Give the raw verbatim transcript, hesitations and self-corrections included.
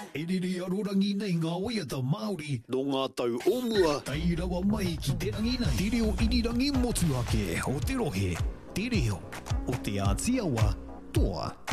E rere arorangi nei ngā waiata Māori No ngā tau o mua. Tai rawa mai ki te rangi nei. Te reo irirangi motuake o te rohe. Te reo o te Ātiawa toa.